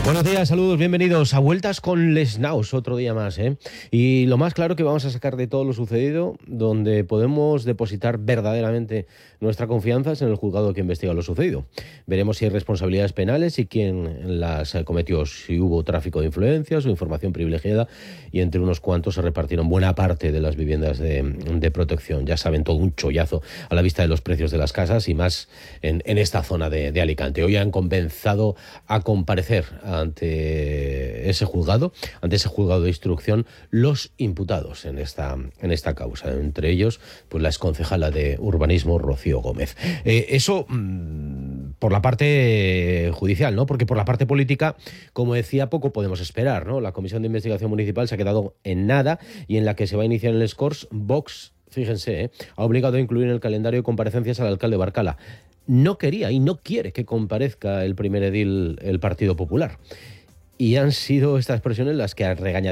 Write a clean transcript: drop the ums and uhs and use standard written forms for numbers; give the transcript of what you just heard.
Buenos días, saludos, bienvenidos a Vueltas con Les Naus, otro día más, ¿eh? Y lo más claro que vamos a sacar de todo lo sucedido, donde podemos depositar verdaderamente nuestra confianza es en el juzgado que investiga lo sucedido. Veremos si hay responsabilidades penales y quién las cometió, si hubo tráfico de influencias o información privilegiada, y entre unos cuantos se repartieron buena parte de las viviendas de protección. Ya saben, todo un chollazo a la vista de los precios de las casas y más en esta zona de Alicante. Hoy han comenzado a comparecer ante ese juzgado de instrucción, los imputados en esta causa, entre ellos pues la exconcejala de urbanismo Rocío Gómez. Eso por la parte judicial, ¿no? Porque por la parte política, como decía, poco podemos esperar, ¿no? La Comisión de Investigación Municipal se ha quedado en nada, y en la que se va a iniciar el Scors, Vox, fíjense, ha obligado a incluir en el calendario de comparecencias al alcalde Barcala. No quería y no quiere que comparezca el primer edil el Partido Popular. Y han sido estas expresiones las que a regañadientes